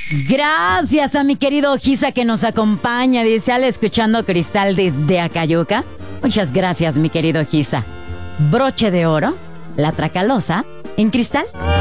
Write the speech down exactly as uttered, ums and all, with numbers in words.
Gracias a mi querido Gisa que nos acompaña. Dice, al escuchando Cristal desde Acayuca. Muchas gracias, mi querido Gisa. Broche de oro, la Tracalosa, en Cristal.